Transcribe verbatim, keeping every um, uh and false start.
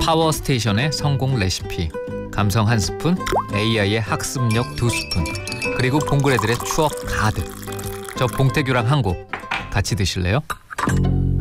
파워스테이션의 성공 레시피, 감성 한 스푼, 에이아이의 학습력 두 스푼, 그리고 봉그레들의 추억 가득. 저 봉태규랑 한 곡 같이 드실래요?